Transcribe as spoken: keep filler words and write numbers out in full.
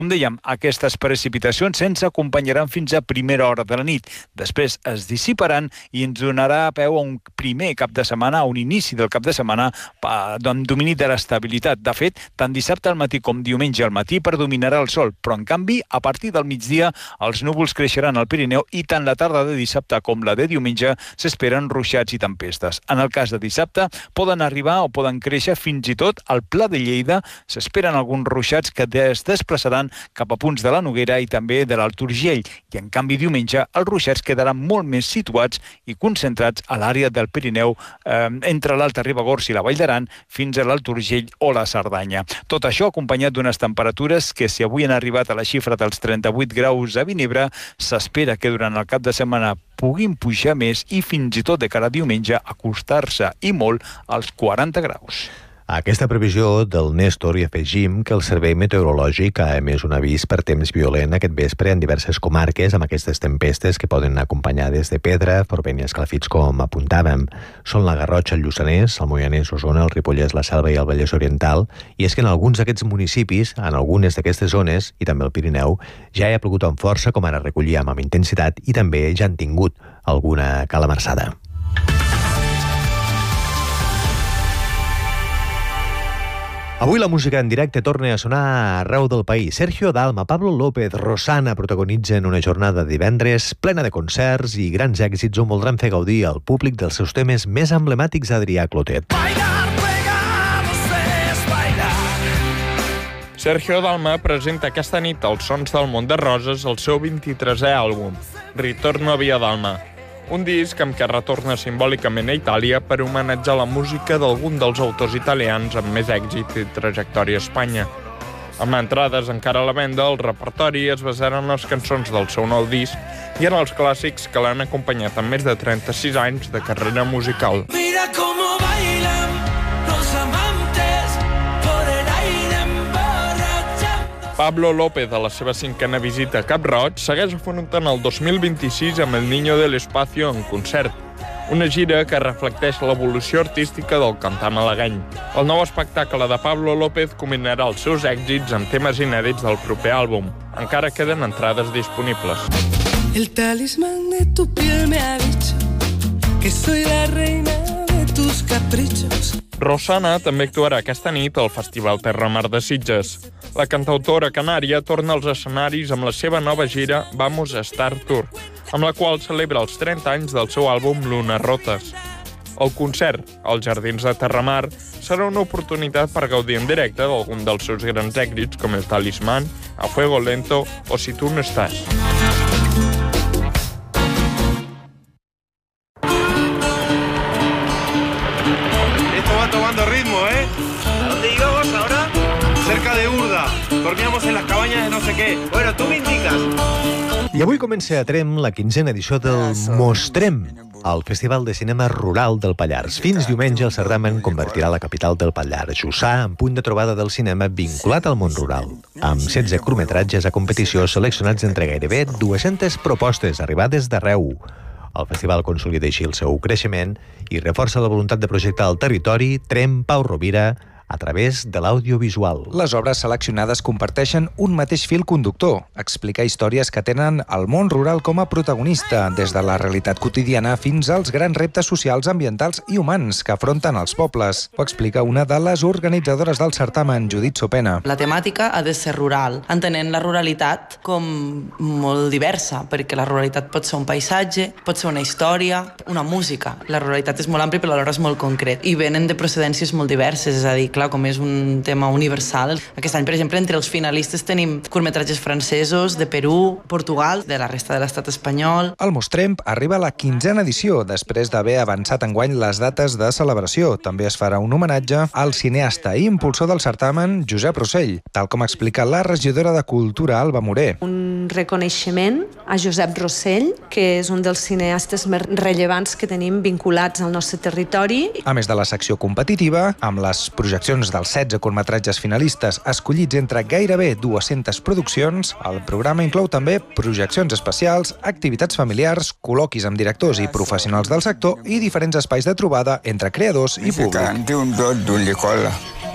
Com dèiem, aquestes precipitacions se'ns acompanyaran fins a primera hora de la nit. Després es dissiparan i ens donarà peu a un primer cap de setmana, a un inici del cap de setmana amb domini de l'estabilitat. De fet, tant dissabte al matí com diumenge al matí predominarà el sol, però en canvi, a partir del migdia, els núvols creixeran al Pirineu i tant la tarda de dissabte com la de diumenge s'esperen ruixats i tempestes. En el cas de dissabte, poden arribar o poden créixer fins i tot al Pla de Lleida. S'esperen alguns ruixats que es desplaçaran cap a punts de la Noguera i també de l'Alt Urgell. I en canvi, diumenge, els ruixats quedaran molt més situats i concentrats a l'àrea del Pirineu, eh, entre l'Alta Ribagorça i la Vall d'Aran, fins a l'Alt Urgell o la Cerdanya. Tot això acompanyat d'unes temperatures que, si avui han arribat a la xifra dels trenta-vuit graus a Vinebre, s'espera que durant el cap de setmana puguin pujar més i fins i tot de cara a diumenge acostar-se i molt als quaranta graus. A aquesta previsió del Néstor hi afegim que el Servei Meteorològic ha emès un avís per temps violent aquest vespre en diverses comarques amb aquestes tempestes que poden acompanyar des de pedra, forment i esclafits, com apuntàvem. Són la Garrotxa, el Lluçanès, el Moianès, Osona, el Ripollès, la Selva i el Vallès Oriental, i és que en alguns d'aquests municipis, en algunes d'aquestes zones, i també el Pirineu, ja hi ha plogut amb força, com ara recollíem amb intensitat, i també ja han tingut alguna calamarsada. Avui la música en directe torna a sonar arreu del país. Sergio Dalma, Pablo López, Rosana protagonitzen una jornada de divendres plena de concerts i grans èxits on voldran fer gaudir al públic dels seus temes més emblemàtics d'Adrià Clotet. Sergio Dalma presenta aquesta nit als Sons del Mont de Roses el seu vint-i-tresè àlbum, Ritorno a Via Dalma, un disc amb què retorna simbòlicament a Itàlia per homenatjar la música d'algun dels autors italians amb més èxit i trajectòria a Espanya. Amb entrades encara a la venda, el repertori es basarà en les cançons del seu nou disc i en els clàssics que l'han acompanyat amb més de trenta-sis anys de carrera musical. Mira cómo bailan los amantes por el aire emborrachando. Pablo López, a la seva cinquena visita a Cap Roig, segueix afrontant el dos mil vint-i-sis amb El Niño del Espacio en concert, una gira que reflecteix l'evolució artística del cantant malagueny. El nou espectacle de Pablo López combinarà els seus èxits amb temes inèdits del proper àlbum. Encara queden entrades disponibles. El talismán de tu piel me ha dicho que soy la reina de tus caprichos. Rosana també actuarà aquesta nit al Festival Terra Mar de Sitges. La cantautora canària torna als escenaris amb la seva nova gira Vamos a Star Tour, amb la qual celebra els trenta anys del seu àlbum Lunes Rotes. El concert, als Jardins de Terramar, serà una oportunitat per gaudir en directe d'algun dels seus grans èxits, com El Talismán, A Fuego Lento o Si tu no estàs. Esto va tomando ritmo, ¿eh? ¿A dónde íbamos ahora? Cerca de Urda. Dormíamos en las cabañas de no sé qué. Bueno, tú me indicas. I avui comença a Tremp la quinzena edició del Mostrem, el Festival de Cinema Rural del Pallars. Fins diumenge el certamen convertirà la capital del Pallars, Jussà, en punt de trobada del cinema vinculat al món rural, amb setze curtmetratges a competició seleccionats entre gairebé dues-centes propostes arribades d'arreu. El festival consolida així el seu creixement i reforça la voluntat de projectar el territori Tremp Pau Rovira a través de l'audiovisual. Les obres seleccionades comparteixen un mateix fil conductor, explicar històries que tenen el món rural com a protagonista, des de la realitat quotidiana fins als grans reptes socials, ambientals i humans que afronten els pobles. Ho explica una de les organitzadores del certamen, Judit Sopena. La temàtica ha de ser rural, entenent la ruralitat com molt diversa, perquè la ruralitat pot ser un paisatge, pot ser una història, una música. La ruralitat és molt àmplia però alhora és molt concret i venen de procedències molt diverses, és a dir, clar, com és un tema universal. Aquest any, per exemple, entre els finalistes tenim curtmetratges francesos, de Perú, Portugal, de la resta de l'estat espanyol. El Mostrem arriba a la quinzena edició, després d'haver avançat enguany les dates de celebració. També es farà un homenatge al cineasta i impulsor del certamen, Josep Rossell, tal com explica la regidora de Cultura, Alba Moré. Un reconeixement a Josep Rossell, que és un dels cineastes més rellevants que tenim vinculats al nostre territori. A més de la secció competitiva, amb les projeccions dels setze curtmetratges finalistes escollits entre gairebé dues-centes produccions, el programa inclou també projeccions especials, activitats familiars, col·loquis amb directors i professionals del sector i diferents espais de trobada entre creadors i públic.